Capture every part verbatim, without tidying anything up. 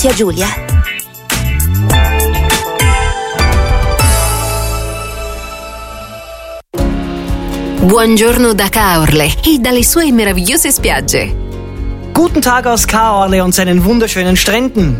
Tia Giulia. Buongiorno da Caorle e dalle sue meravigliose spiagge. Guten Tag aus Caorle und seinen wunderschönen Stränden.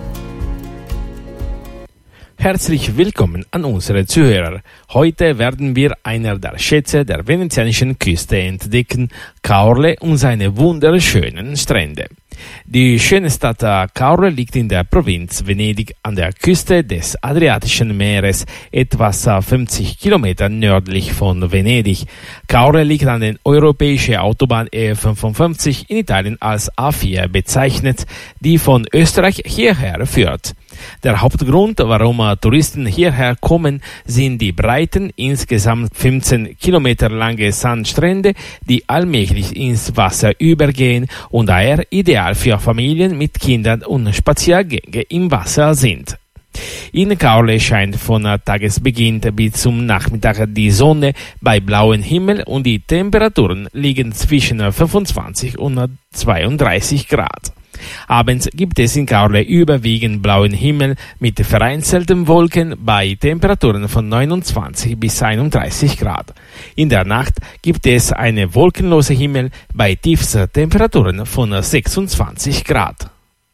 Herzlich willkommen an unsere Zuhörer. Heute werden wir einer der Schätze der venezianischen Küste entdecken, Caorle und seine wunderschönen Strände. Die schöne Stadt Caorle liegt in der Provinz Venedig an der Küste des Adriatischen Meeres, etwas fünfzig Kilometer nördlich von Venedig. Caorle liegt an der europäischen Autobahn E fünfundfünfzig, in Italien als A vier bezeichnet, die von Österreich hierher führt. Der Hauptgrund, warum Touristen hierher kommen, sind die breiten, insgesamt fünfzehn Kilometer lange Sandstrände, die allmählich ins Wasser übergehen und daher ideal für Familien mit Kindern und Spaziergänge im Wasser sind. In Caorle scheint von Tagesbeginn bis zum Nachmittag die Sonne bei blauem Himmel und die Temperaturen liegen zwischen fünfundzwanzig und zweiunddreißig Grad. Abends gibt es in Caorle überwiegend blauen Himmel mit vereinzelten Wolken bei Temperaturen von neunundzwanzig bis einunddreißig Grad. In der Nacht gibt es einen wolkenlosen Himmel bei Tiefsttemperaturen von sechsundzwanzig Grad.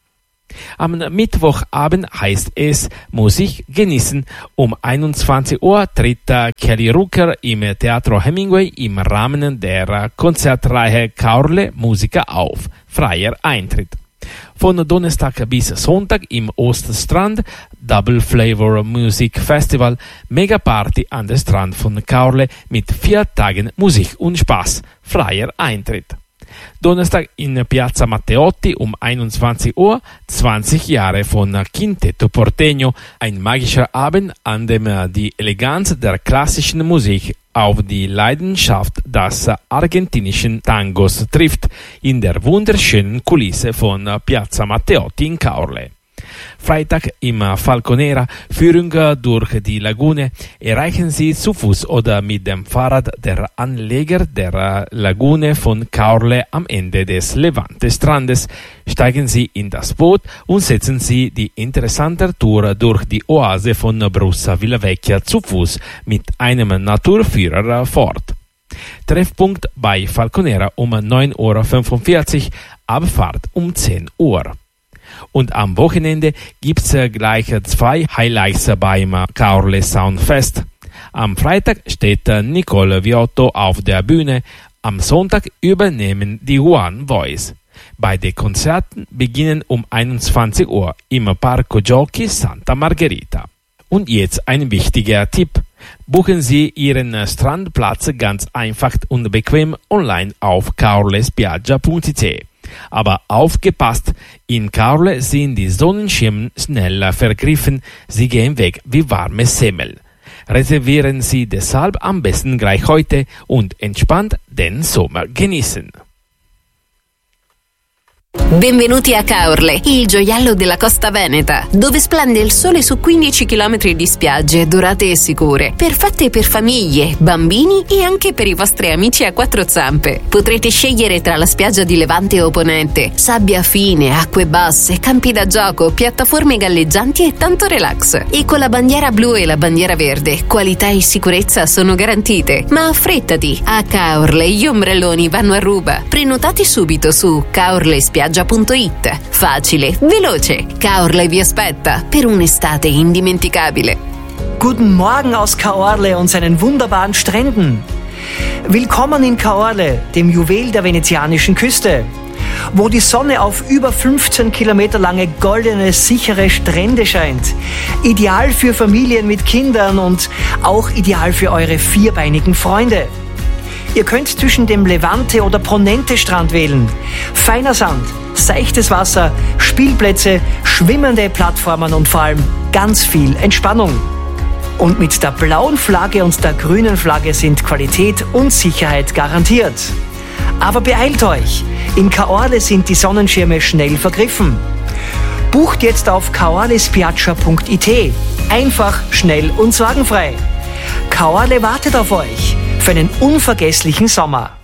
Am Mittwochabend heißt es Musik genießen. Um einundzwanzig Uhr tritt Kelly Rucker im Teatro Hemingway im Rahmen der Konzertreihe Caorle Musiker auf. Freier Eintritt. Von Donnerstag bis Sonntag im Oststrand, Double Flavor Music Festival, Megaparty an der Strand von Caorle mit vier Tagen Musik und Spaß, freier Eintritt. Donnerstag in Piazza Matteotti um einundzwanzig Uhr, zwanzig Jahre von Quintetto Porteño, ein magischer Abend, an dem die Eleganz der klassischen Musik auf die Leidenschaft des argentinischen Tangos trifft, in der wunderschönen Kulisse von Piazza Matteotti in Caorle. Freitag im Falconera, Führung durch die Lagune, erreichen Sie zu Fuß oder mit dem Fahrrad der Anleger der Lagune von Caorle am Ende des Levante-Strandes. Steigen Sie in das Boot und setzen Sie die interessante Tour durch die Oase von Brussa Villavecchia zu Fuß mit einem Naturführer fort. Treffpunkt bei Falconera um neun Uhr fünfundvierzig, Abfahrt um zehn Uhr. Und am Wochenende gibt's gleich zwei Highlights beim Caorle Soundfest. Am Freitag steht Nicole Viotto auf der Bühne, am Sonntag übernehmen die One Voice. Beide Konzerten beginnen um einundzwanzig Uhr im Parco Giochi Santa Margherita. Und jetzt ein wichtiger Tipp. Buchen Sie Ihren Strandplatz ganz einfach und bequem online auf caorlespiaggia punkt it. Aber aufgepasst, in Caorle sind die Sonnenschirme schnell vergriffen, sie gehen weg wie warme Semmel. Reservieren Sie deshalb am besten gleich heute und entspannt den Sommer genießen. Benvenuti a Caorle, il gioiello della costa veneta, dove splende il sole su quindici chilometri di spiagge dorate e sicure, perfette per famiglie, bambini e anche per i vostri amici a quattro zampe. Potrete scegliere tra la spiaggia di Levante o Ponente, sabbia fine, acque basse, campi da gioco, piattaforme galleggianti e tanto relax. E con la bandiera blu e la bandiera verde, qualità e sicurezza sono garantite. Ma affrettati, a Caorle gli ombrelloni vanno a ruba. Prenotati subito su caorlespiaggia punto it. Facile, veloce. Caorle vi aspetta per un'estate indimenticabile. Guten Morgen aus Caorle und seinen wunderbaren Stränden. Willkommen in Caorle, dem Juwel der venezianischen Küste, wo die Sonne auf über fünfzehn Kilometer lange goldene, sichere Strände scheint. Ideal für Familien mit Kindern und auch ideal für eure vierbeinigen Freunde. Ihr könnt zwischen dem Levante- oder Ponente-Strand wählen. Feiner Sand, seichtes Wasser, Spielplätze, schwimmende Plattformen und vor allem ganz viel Entspannung. Und mit der blauen Flagge und der grünen Flagge sind Qualität und Sicherheit garantiert. Aber beeilt euch, in Caorle sind die Sonnenschirme schnell vergriffen. Bucht jetzt auf caorlespiaggia punkt it. Einfach, schnell und sorgenfrei. Caorle wartet auf euch für einen unvergesslichen Sommer.